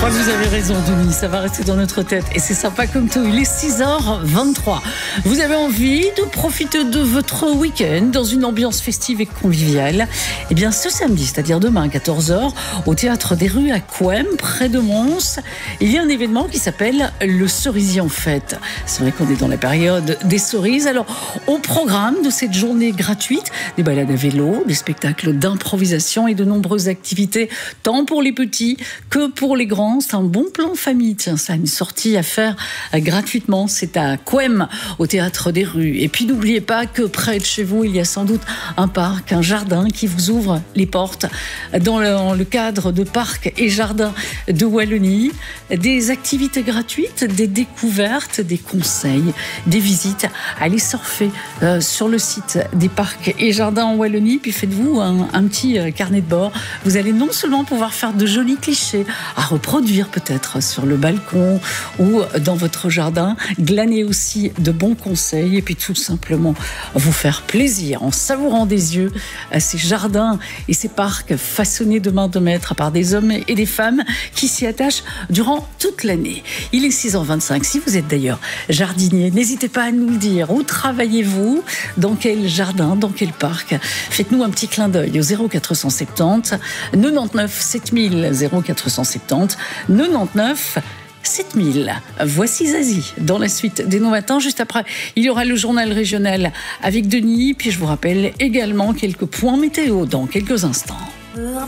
crois que vous avez raison, Denis, ça va rester dans notre tête. Et c'est sympa comme tout, il est 6h23. Vous avez envie de profiter de votre week-end dans une ambiance festive et conviviale? Eh bien, ce samedi, c'est-à-dire demain à 14h, au Théâtre des Rues à Couëmes, près de Mons, il y a un événement qui s'appelle le Cerisier en fête. C'est vrai qu'on est dans la période des cerises. Alors, au programme de cette journée gratuite, des balades à vélo, des spectacles d'improvisation et de nombreuses activités, tant pour les petits que pour les grands. C'est un bon plan famille. Tiens, ça, une sortie à faire gratuitement. C'est à Couëmes, au Théâtre des Rues. Et puis, n'oubliez pas que près de chez vous, il y a sans doute un parc, un jardin qui vous ouvre les portes dans le cadre de parcs et jardins de Wallonie. Des activités gratuites, des découvertes, des conseils, des visites. Allez surfer sur le site des parcs et jardins en Wallonie, puis faites-vous un petit carnet de bord. Vous allez non seulement pouvoir faire de jolis clichés à reproduire peut-être sur le balcon ou dans votre jardin, glaner aussi de bons conseils et puis tout simplement vous faire plaisir en savourant des yeux ces jardins et ces parcs façonnés de main de maître par des hommes et des femmes qui s'y attachent durant toute l'année. Il est 6h25. Si vous êtes d'ailleurs jardinier, n'hésitez pas à nous le dire. Où travaillez-vous? Dans quel jardin? Dans quel parc? Faites-nous un petit clin d'œil au 0470 99 7000 0470 99 7000. Voici Zazie dans la suite des Nos Matins. Juste après, il y aura le journal régional avec Denis. Puis je vous rappelle également quelques points météo dans quelques instants.